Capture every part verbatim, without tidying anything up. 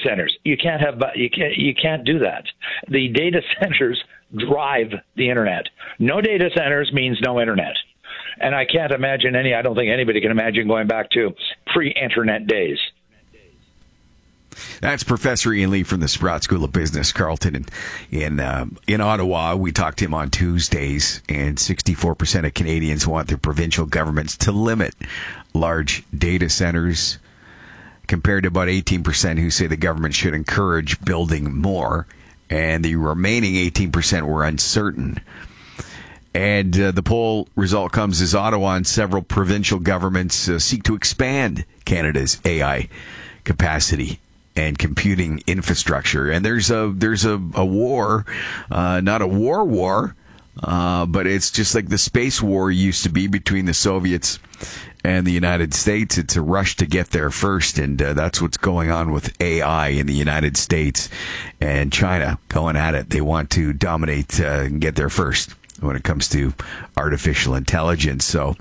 centers. You can't have you can't you can't do that. The data centers drive the internet. No data centers means no internet. And I can't imagine any, I don't think anybody can imagine going back to pre-internet days. That's Professor Ian Lee from the Sprott School of Business, Carleton. In in, uh, in Ottawa, we talked to him on Tuesdays, and sixty-four percent of Canadians want their provincial governments to limit large data centers, compared to about eighteen percent who say the government should encourage building more, and the remaining eighteen percent were uncertain. And uh, the poll result comes as Ottawa and several provincial governments uh, seek to expand Canada's A I capacity and computing infrastructure. And there's a there's a, a war, uh, not a war war, uh, but it's just like the space war used to be between the Soviets and the United States. It's a rush to get there first, and uh, that's what's going on with A I in the United States and China going at it. They want to dominate uh, and get there first when it comes to artificial intelligence. So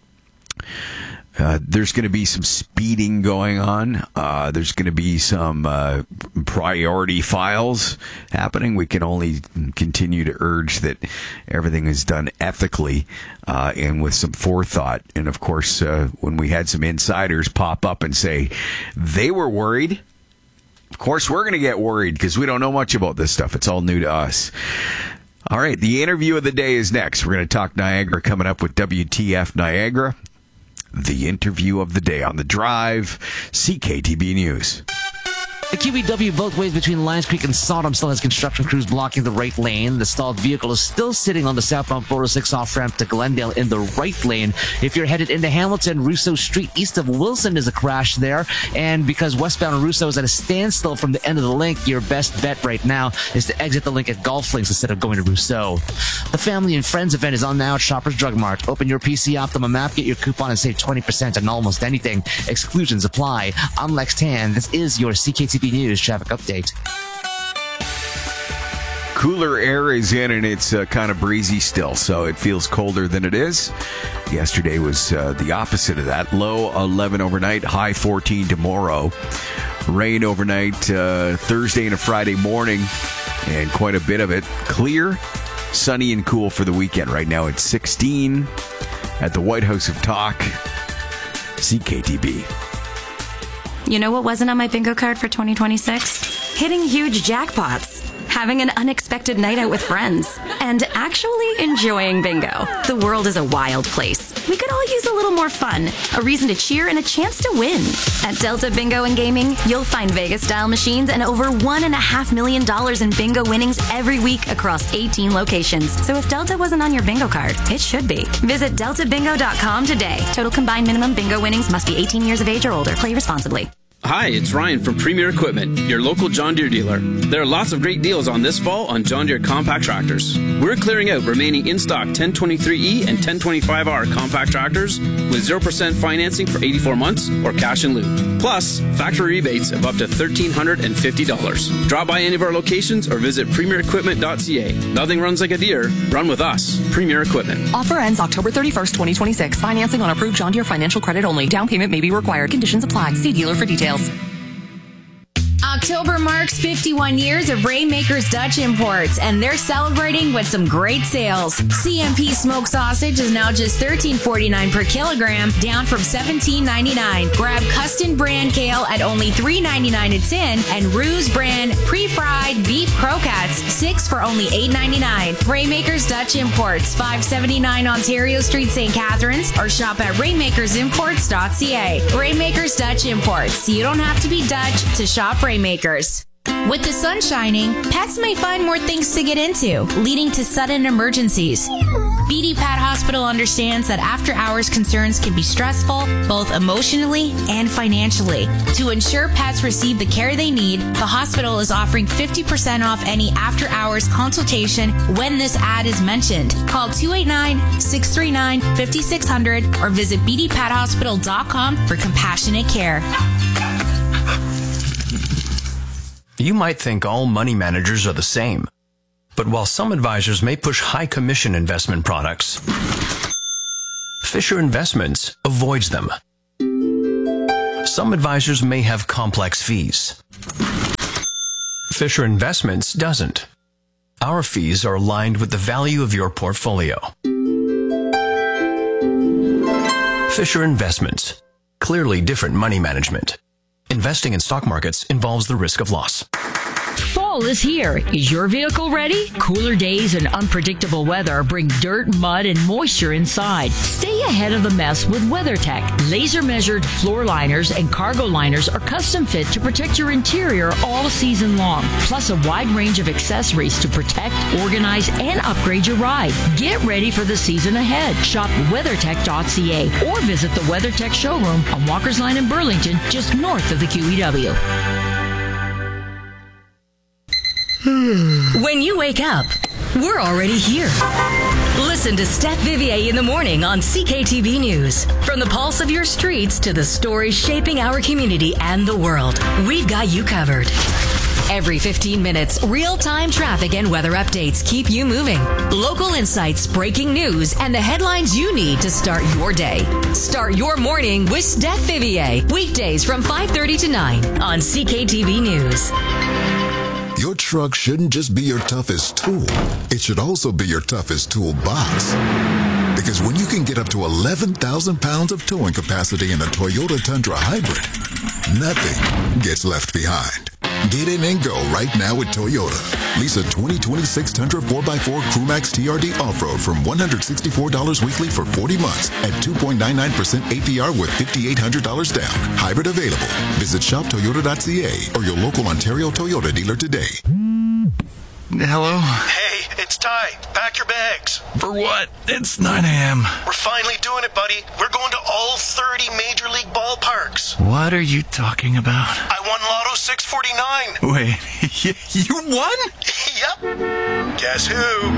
Uh, there's going to be some speeding going on. Uh, there's going to be some uh, priority files happening. We can only continue to urge that everything is done ethically uh, and with some forethought. And, of course, uh, when we had some insiders pop up and say they were worried, of course, we're going to get worried because we don't know much about this stuff. It's all new to us. All right, the interview of the day is next. We're going to talk Niagara coming up with W T F Niagara. The interview of the day on The Drive, C K T B News. The Q B W both ways between Lions Creek and Sodom still has construction crews blocking the right lane. The stalled vehicle is still sitting on the southbound four oh six off-ramp to Glendale in the right lane. If you're headed into Hamilton, Rousseau Street east of Wilson, there's a crash there. And because westbound Rousseau is at a standstill from the end of the link, your best bet right now is to exit the link at Golf Links instead of going to Rousseau. The Family and Friends event is on now at Shoppers Drug Mart. Open your P C Optimum app, get your coupon, and save twenty percent on almost anything. Exclusions apply. I'm Lex Tan. This is your C K T B News traffic update. Cooler air is in, and it's uh, kind of breezy still, so it feels colder than it is. Yesterday was uh, the opposite of that. Low eleven overnight, high fourteen tomorrow. Rain overnight uh, Thursday and a Friday morning, and quite a bit of it. Clear, sunny, and cool for the weekend. Right now it's sixteen at the White House of Talk. C K T B. You know what wasn't on my bingo card for twenty twenty-six? Hitting huge jackpots, having an unexpected night out with friends, and actually enjoying bingo. The world is a wild place. We could all use a little more fun, a reason to cheer, and a chance to win. At Delta Bingo and Gaming, you'll find Vegas-style machines and over one and a half million dollars in bingo winnings every week across eighteen locations. So if Delta wasn't on your bingo card, it should be. Visit delta bingo dot com today. Total combined minimum bingo winnings must be eighteen years of age or older. Play responsibly. Hi, it's Ryan from Premier Equipment, your local John Deere dealer. There are lots of great deals on this fall on John Deere compact tractors. We're clearing out remaining in-stock ten twenty-three E and ten twenty-five R compact tractors with zero percent financing for eighty-four months or cash in lieu. Plus, factory rebates of up to one thousand three hundred fifty dollars. Drop by any of our locations or visit premier equipment dot c a. Nothing runs like a Deere. Run with us. Premier Equipment. Offer ends October thirty-first, twenty twenty-six. Financing on approved John Deere financial credit only. Down payment may be required. Conditions apply. See dealer for details. October marks fifty-one years of Rainmakers Dutch Imports, and they're celebrating with some great sales. C M P smoked sausage is now just thirteen forty-nine per kilogram, down from seventeen ninety-nine. Grab Custom brand kale at only three ninety-nine a tin, and Ruse brand pre-fried beef croquettes, six for only eight ninety-nine. Rainmakers Dutch Imports, five seventy-nine Ontario Street, Saint Catharines, or shop at rainmakers imports dot c a. Rainmakers Dutch Imports. You don't have to be Dutch to shop Rainmakers. With the sun shining, pets may find more things to get into, leading to sudden emergencies. B D Pet Hospital understands that after-hours concerns can be stressful, both emotionally and financially. To ensure pets receive the care they need, the hospital is offering fifty percent off any after-hours consultation when this ad is mentioned. Call two eight nine, six three nine, five six zero zero or visit b d pet hospital dot com for compassionate care. You might think all money managers are the same. But while some advisors may push high commission investment products, Fisher Investments avoids them. Some advisors may have complex fees. Fisher Investments doesn't. Our fees are aligned with the value of your portfolio. Fisher Investments. Clearly different money management. Investing in stock markets involves the risk of loss. Fall is here. Is your vehicle ready? Cooler days and unpredictable weather bring dirt, mud, and moisture inside. Stay ahead of the mess with WeatherTech. Laser-measured floor liners and cargo liners are custom fit to protect your interior all season long. Plus a wide range of accessories to protect, organize, and upgrade your ride. Get ready for the season ahead. Shop weathertech dot c a or visit the WeatherTech showroom on Walker's Line in Burlington, just north of the Q E W. When you wake up, we're already here. Listen to Steph Vivier in the morning on C K T V News. From the pulse of your streets to the stories shaping our community and the world, we've got you covered. Every fifteen minutes, real-time traffic and weather updates keep you moving. Local insights, breaking news, and the headlines you need to start your day. Start your morning with Steph Vivier. Weekdays from five thirty to nine on C K T V News. Your truck shouldn't just be your toughest tool. It should also be your toughest toolbox. Because when you can get up to eleven thousand pounds of towing capacity in a Toyota Tundra Hybrid, nothing gets left behind. Get in and go right now with Toyota. Lease a twenty twenty-six Tundra four by four Crewmax T R D Off-Road from one hundred sixty-four dollars weekly for forty months at two point nine nine percent A P R with five thousand eight hundred dollars down. Hybrid available. Visit shop toyota dot c a or your local Ontario Toyota dealer today. Hello? Hey, it's Ty. Pack your bags. For what? It's nine a.m. We're finally doing it, buddy. We're going to all thirty Major League ballparks. What are you talking about? I won Lotto six forty-nine. Wait, you won? Yep. Guess who?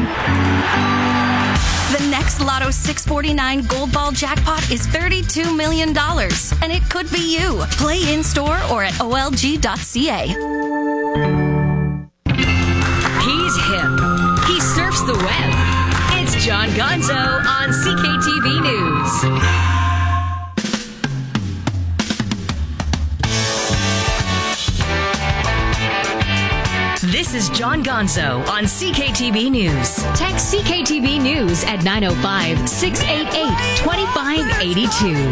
The next Lotto six forty-nine Gold Ball jackpot is thirty-two million dollars, and it could be you. Play in-store or at O L G dot c a. He's hip. He surfs the web. It's John Gonzo on C K T V News. This is John Gonzo on C K T V News. Text C K T V News at nine oh five, six eight eight, two five eight two.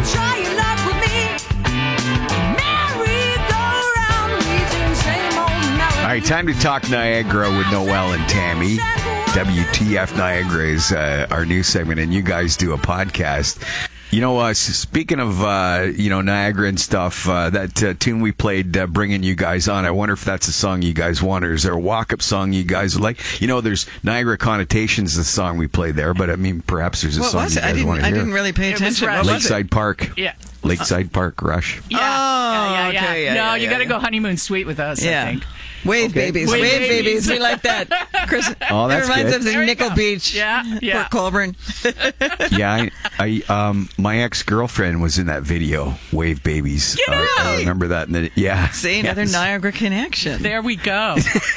All right, time to talk Niagara with Noel and Tammy. W T F Niagara is uh, our news segment, and you guys do a podcast. You know, uh, speaking of, uh, you know, Niagara and stuff, uh, that uh, tune we played, uh, Bringing You Guys On, I wonder if that's a song you guys want, or is there a walk-up song you guys would like? You know, there's Niagara Connotations, the song we played there, but, I mean, perhaps there's a what song was you it? I guys didn't, want to I hear. didn't really pay attention. What was Lakeside it? Park. Yeah. Lakeside Park Rush. Yeah. Oh, yeah, yeah, yeah. okay, yeah, no, yeah, you yeah, got to yeah. go honeymoon suite with us, Yeah. I think. Wave Okay. babies, Wave wave, babies. babies. We like that. Chris, Oh, that's it reminds good. us There of you Nickel go. Beach. Yeah, yeah. Port Colborne. Yeah, I, I um, my ex-girlfriend was in that video, Wave Babies. Get Uh, I out! remember that. And then, yeah. See, another Yes. Niagara connection. There we go.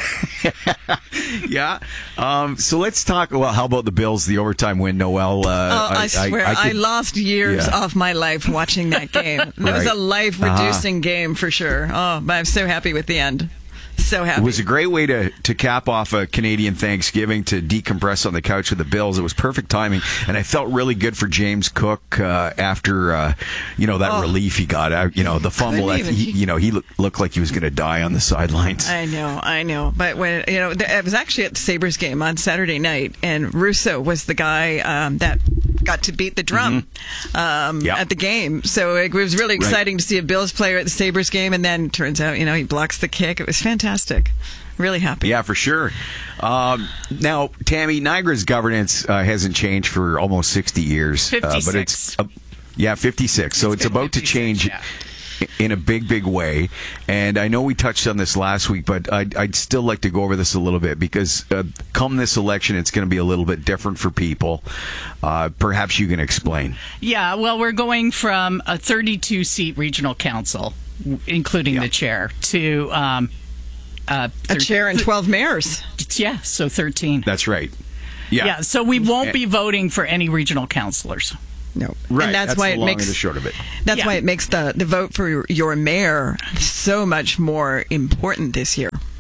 Yeah. Um, so let's talk. Well, how about the Bills, the overtime win, Noel? Uh, Oh, I, swear, I, could- lost years Yeah. of my life watching that game. It was Right. a life-reducing game for sure. Oh, but I'm so happy with the end. So happy. It was a great way to, to cap off a Canadian Thanksgiving, to decompress on the couch with the Bills. It was perfect timing, and I felt really good for James Cook uh, after uh, you know that Oh. relief he got. Uh, you know the fumble. Couldn't That even- he, you know he look, looked like he was going to die on the sidelines. I know, I know. But when, you know, th- I was actually at the Sabres game on Saturday night, and Russo was the guy um, that got to beat the drum um, Yep. at the game. So it was really Right. exciting to see a Bills player at the Sabres game, and then turns out, you know, he blocks the kick. It was fantastic. Really happy. Yeah, for sure. Um, now, Tammy, Niagara's governance uh, hasn't changed for almost sixty years. Uh, but it's fifty-six. uh, yeah, fifty-six. So it's, been about to fifty-six, change yeah. in a big, big way. And I know we touched on this last week, but I'd, I'd still like to go over this a little bit, because uh, come this election, it's going to be a little bit different for people. Uh, perhaps you can explain. Yeah, well, we're going from a thirty-two seat regional council, w- including the chair, to um, uh, A chair and twelve mayors. Yeah, so thirteen. That's right. Yeah. Yeah, so we won't be voting for any regional councilors. No. Right. And that's, That's why the it long makes and the short of it. That's Yeah. why it makes the, the vote for your, your mayor so much more important this year.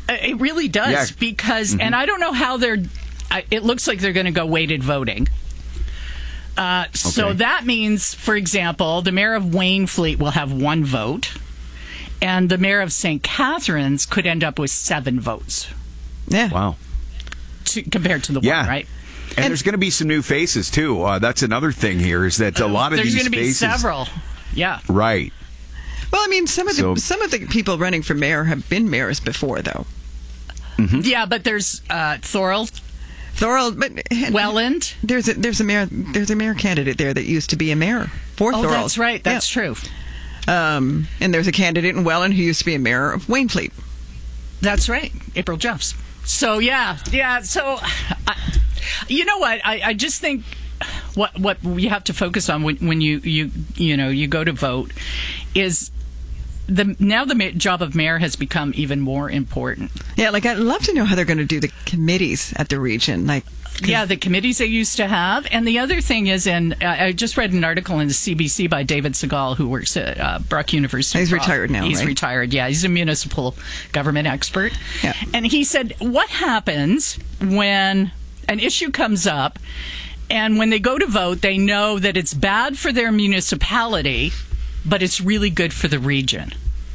It really does Yeah. because, Mhm. and I don't know how they're. I, it looks like they're going to go weighted voting. Uh, so Okay. that means, for example, the mayor of Waynfleet will have one vote, and the mayor of Saint Catharines could end up with seven votes. Yeah. Wow. To, compared to the Yeah. one, right? And, there's going to be some new faces too. Uh, that's another thing here is that a lot of There's these going to be faces, several. Yeah. right? Well, I mean, some of the So- some of the people running for mayor have been mayors before, though. Yeah, but there's uh, Thorold. Thorold, but Welland. There's a there's a mayor there's a mayor candidate there that used to be a mayor for Oh, Thorold. that's right. That's Yeah. true. Um, and there's a candidate in Welland who used to be a mayor of Waynfleet. That's right, April Jeffs. So yeah, yeah. So, I, you know what? I, I just think what what we have to focus on when, when you you you know you go to vote is the now the ma- job of mayor has become even more important. Yeah, like I'd love to know how they're going to do the committees at the region. Like, Yeah, the committees they used to have. And the other thing is, and uh, I just read an article in the C B C by David Segal, who works at uh, Brock University. He's Brock. retired now, He's right? retired, yeah. He's a municipal government expert. Yeah. And he said, what happens when an issue comes up and when they go to vote, they know that it's bad for their municipality, but it's really good for the region?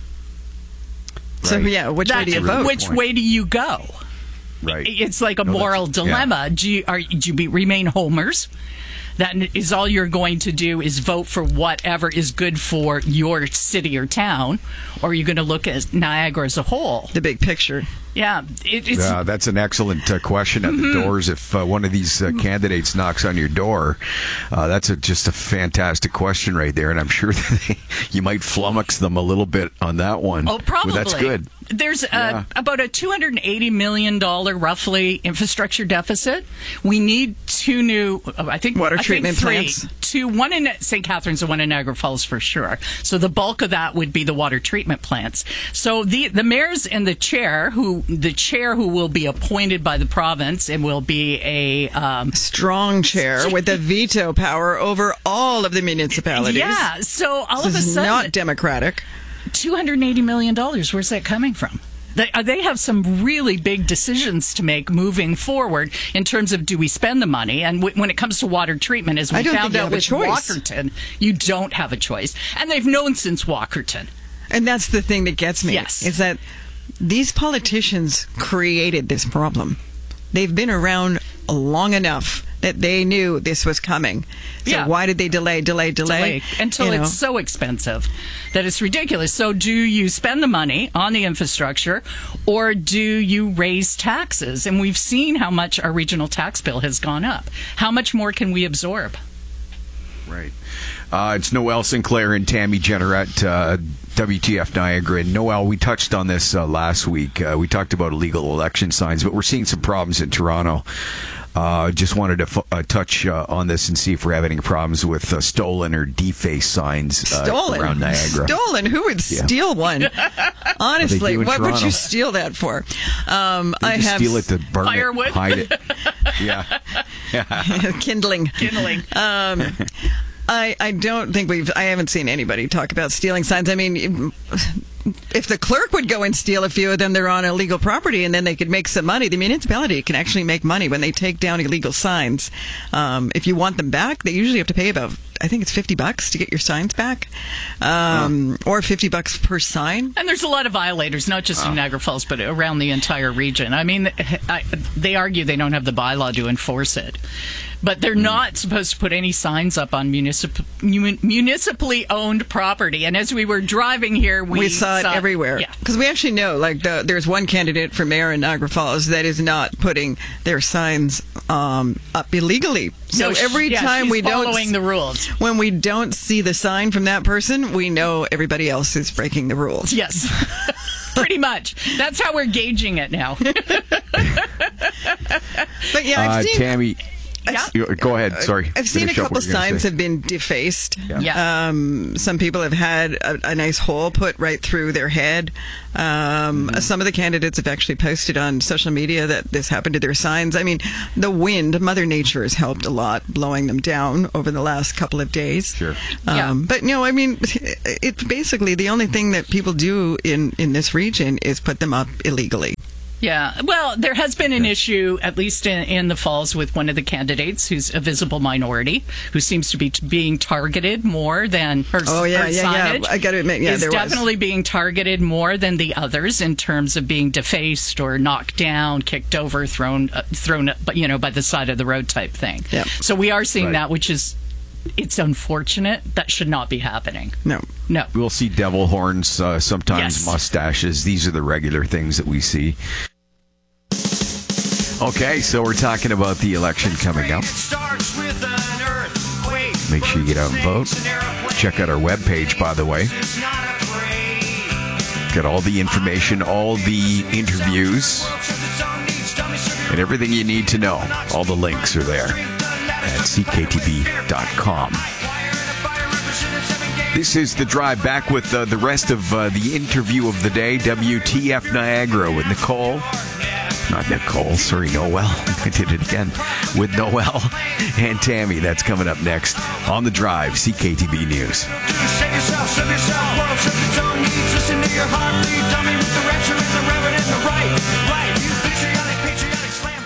so yeah, which way do you That's- vote? Which way do you go? Right. It's like a No, moral that's- dilemma. Do you are do you be, remain homers? That is all you're going to do is vote for whatever is good for your city or town, or are you going to look at Niagara as a whole? The big picture. Yeah, it, it's Uh, that's an excellent uh, question at the doors. If uh, one of these uh, candidates knocks on your door, uh, that's a, just a fantastic question right there, and I'm sure that they, you might flummox them a little bit on that one. Oh, probably. But that's good. There's uh, Yeah. about a two hundred eighty million dollars roughly infrastructure deficit. We need two new, uh, I think, Water I treatment think three, plants. Two, one in Saint Catharines and one in Niagara Falls for sure. So the bulk of that would be the water treatment plants. So the the mayors and the chair, who the chair who will be appointed by the province and will be a um, Strong chair with the veto power over all of the municipalities. yeah. So all This of a is sudden, not democratic. two hundred eighty million dollars. Where's that coming from? They, uh, they have some really big decisions to make moving forward in terms of do we spend the money? And w- when it comes to water treatment, as we I don't found think you out have a with choice. Walkerton, you don't have a choice. And they've known since Walkerton. And that's the thing that gets me. Yes. Is that these politicians created this problem. They've been around long enough that they knew this was coming. So Yeah. why did they delay, delay, delay? Delay until You know. it's so expensive that it's ridiculous. So do you spend the money on the infrastructure or do you raise taxes? And we've seen how much our regional tax bill has gone up. How much more can we absorb? Right. Uh, it's Noelle Sinclair and Tammy Jenner at uh, W T F Niagara. And Noelle, we touched on this uh, last week. Uh, we talked about illegal election signs, but we're seeing some problems in Toronto. Uh, just wanted to f- uh, touch uh, on this and see if we're having any problems with uh, stolen or defaced signs uh, Stolen. around Niagara. Stolen? Who would Yeah. steal one? Honestly, They do in what would Toronto. you steal that for? Um, They I just have steal it to burn Firewood? it, hide it. Yeah. kindling. Kindling. Um, I I don't think we've. I haven't seen anybody talk about stealing signs. I mean, if the clerk would go and steal a few of them, they're on illegal property, and then they could make some money. The municipality can actually make money when they take down illegal signs. Um, if you want them back, they usually have to pay about, I think it's fifty bucks to get your signs back, um, or fifty bucks per sign. And there's a lot of violators, not just in Niagara Falls, but around the entire region. I mean, I, they argue they don't have the bylaw to enforce it. But they're not supposed to put any signs up on municip- mun- municipally owned property. And as we were driving here, we, We, saw it everywhere. Yeah. Because we actually know, like, the, there's one candidate for mayor in Niagara Falls that is not putting their signs um, up illegally. So No, she- every yeah, time she's we don't following the rules. when we don't see the sign from that person, we know everybody else is breaking the rules. Yes. Pretty much. That's how we're gauging it now. But yeah, I've Uh, seen. Tammy, Yeah. you- go ahead. Sorry. I've seen a Finish up couple what you're gonna signs say. have been defaced. Yeah. Yeah. Um, some people have had a, a nice hole put right through their head. Um, Mm-hmm. Some of the candidates have actually posted on social media that this happened to their signs. I mean, the wind, Mother Nature has helped a lot, blowing them down over the last couple of days. Sure. Um, Yeah. But no, I mean, it's basically the only thing that people do in, in this region is put them up illegally. Yeah. Well, there has been an issue, at least in, in the Falls, with one of the candidates who's a visible minority, who seems to be t- being targeted more than her, oh, yeah, her yeah, signage. Yeah. I got to admit, yeah, is there definitely was. being targeted more than the others in terms of being defaced or knocked down, kicked over, thrown, uh, thrown, you know, by the side of the road type thing. Yeah. So we are seeing Right. that, which is, it's unfortunate. That should not be happening. No. No. We'll see devil horns, uh, sometimes Yes. mustaches. These are the regular things that we see. Okay, so we're talking about the election coming up. Make sure you get out and vote. Check out our webpage, by the way. Got all the information, all the interviews, and everything you need to know. All the links are there at c k t b dot com. This is The Drive, back with uh, the rest of uh, the interview of the day. W T F Niagara with Nicole. Not Nicole, sorry, Noel. I did it again. With Noel and Tammy. That's coming up next on The Drive, C K T B News. Shake yourself, shove yourself, world, shut your tongue, needs, listen to your heartbeat, dummy with the rapture and the reverend and the right, right, you patriotic, patriotic slam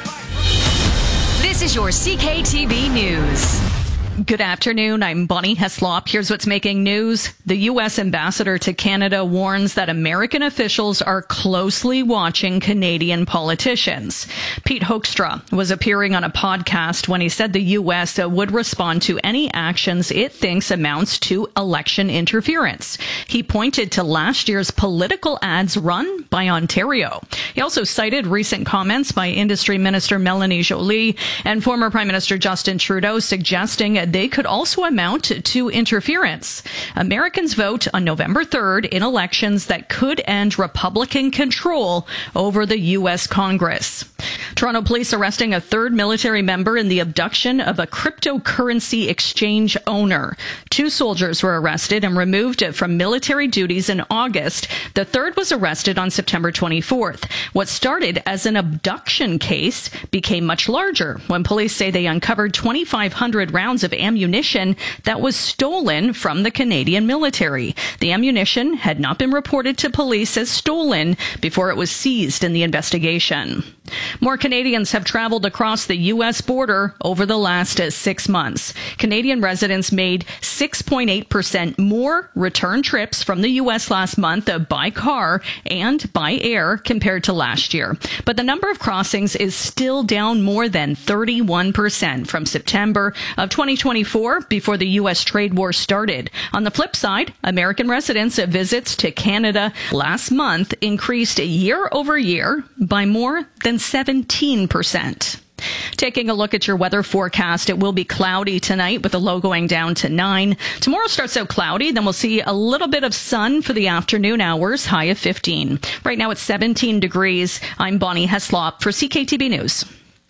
fight. This is your C K T B News. Good afternoon. I'm Bonnie Heslop. Here's what's making news. The U S ambassador to Canada warns that American officials are closely watching Canadian politicians. Pete Hoekstra was appearing on a podcast when he said the U S would respond to any actions it thinks amounts to election interference. He pointed to last year's political ads run by Ontario. He also cited recent comments by Industry Minister Melanie Joly and former Prime Minister Justin Trudeau suggesting they could also amount to interference. Americans vote on November third in elections that could end Republican control over the U S Congress. Toronto police arresting a third military member in the abduction of a cryptocurrency exchange owner. Two soldiers were arrested and removed from military duties in August. The third was arrested on September twenty-fourth. What started as an abduction case became much larger when police say they uncovered twenty-five hundred rounds of ammunition that was stolen from the Canadian military. The ammunition had not been reported to police as stolen before it was seized in the investigation. More Canadians have traveled across the U S border over the last six months. Canadian residents made six point eight percent more return trips from the U S last month by car and by air compared to last year. But the number of crossings is still down more than thirty-one percent from September of twenty twenty-four, before the U S trade war started. On the flip side, American residents' visits to Canada last month increased year over year by more than seventeen percent. Taking a look at your weather forecast, it will be cloudy tonight with the low going down to nine. Tomorrow starts out cloudy, then we'll see a little bit of sun for the afternoon hours, high of fifteen. Right now it's seventeen degrees. I'm Bonnie Heslop for C K T B News.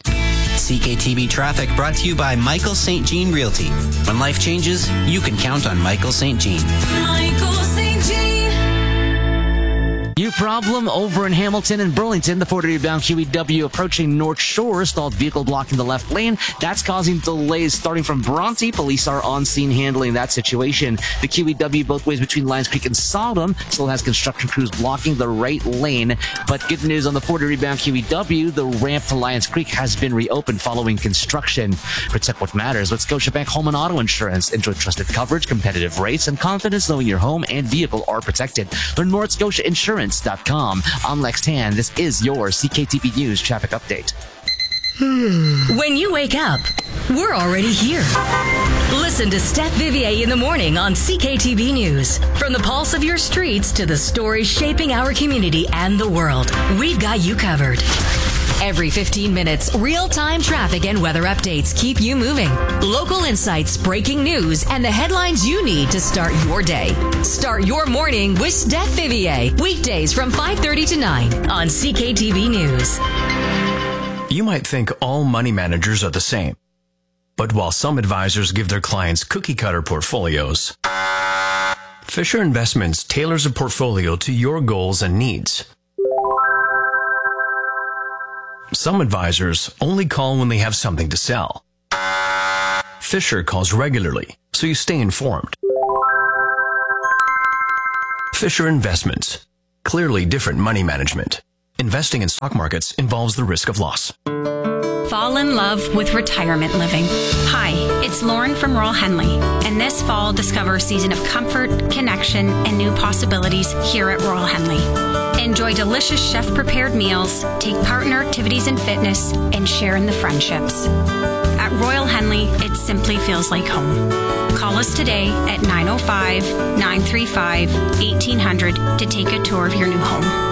C K T B Traffic brought to you by Michael Saint Jean Realty. When life changes, you can count on Michael Saint Jean. Michael Saint Jean. New problem over in Hamilton and Burlington. The forty-bound Q E W approaching North Shore. Stalled vehicle blocking the left lane. That's causing delays starting from Bronte. Police are on scene handling that situation. The Q E W both ways between Lions Creek and Sodom still has construction crews blocking the right lane. But good news on the forty-bound Q E W. The ramp to Lions Creek has been reopened following construction. Protect what matters with Scotiabank Home and Auto Insurance. Enjoy trusted coverage, competitive rates, and confidence knowing your home and vehicle are protected. Learn more at Scotia Insurance dot com. I'm Lex Tan. This is your C K T B News traffic update. When you wake up, we're already here. Listen to Steph Vivier in the morning on C K T B News. From the pulse of your streets to the stories shaping our community and the world, we've got you covered. Every fifteen minutes, real-time traffic and weather updates keep you moving. Local insights, breaking news, and the headlines you need to start your day. Start your morning with Steph Vivier. Weekdays from five thirty to nine on C K T V News. You might think all money managers are the same. But while some advisors give their clients cookie-cutter portfolios, Fisher Investments tailors a portfolio to your goals and needs. Some advisors only call when they have something to sell. Fisher calls regularly, so you stay informed. Fisher Investments. Clearly different money management. Investing in stock markets involves the risk of loss. Fall in love with retirement living. Hi, it's Lauren from Royal Henley, and this fall discover a season of comfort, connection, and new possibilities here at Royal Henley. Enjoy delicious chef-prepared meals, take part in our activities and fitness, and share in the friendships. At Royal Henley, it simply feels like home. Call us today at nine oh five, nine three five, eighteen hundred to take a tour of your new home.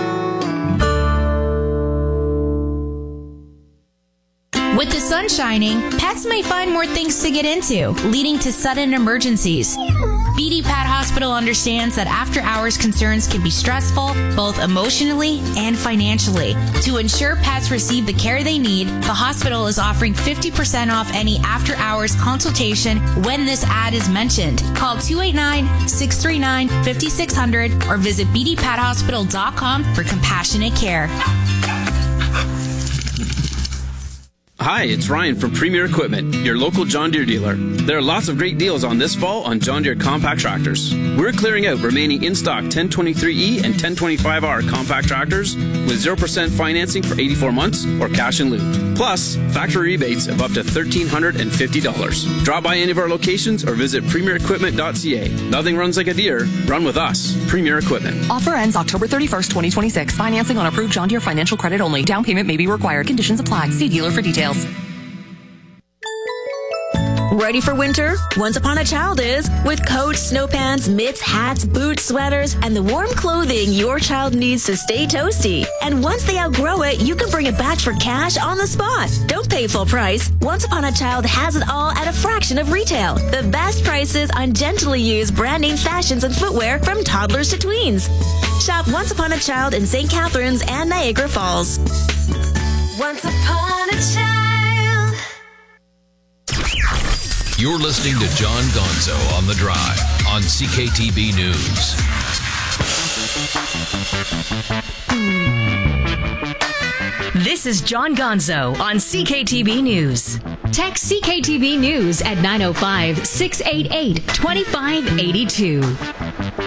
With the sun shining, pets may find more things to get into, leading to sudden emergencies. B D Pet Hospital understands that after-hours concerns can be stressful, both emotionally and financially. To ensure pets receive the care they need, the hospital is offering fifty percent off any after-hours consultation when this ad is mentioned. Call two eight nine, six three nine, five six zero zero or visit b d pet hospital dot com for compassionate care. Hi, it's Ryan from Premier Equipment, your local John Deere dealer. There are lots of great deals on this fall on John Deere compact tractors. We're clearing out remaining in-stock ten twenty-three E and ten twenty-five R compact tractors with zero percent financing for eighty-four months or cash in lieu. Plus, factory rebates of up to one thousand three hundred fifty dollars. Drop by any of our locations or visit premier equipment dot c a. Nothing runs like a Deere. Run with us. Premier Equipment. Offer ends October thirty-first, twenty twenty-six. Financing on approved John Deere financial credit only. Down payment may be required. Conditions apply. See dealer for details. Ready for winter? Once Upon a Child is. With coats, snow pants, mitts, hats, boots, sweaters, and the warm clothing your child needs to stay toasty. And once they outgrow it, you can bring it back for cash on the spot. Don't pay full price. Once Upon a Child has it all at a fraction of retail. The best prices on gently used brand name fashions and footwear from toddlers to tweens. Shop Once Upon a Child in Saint Catharines and Niagara Falls. Once upon a child. You're listening to John Gonzo on The Drive on C K T B News. This is John Gonzo on C K T B News. Text C K T B News at nine oh five, six eight eight, two five eight two.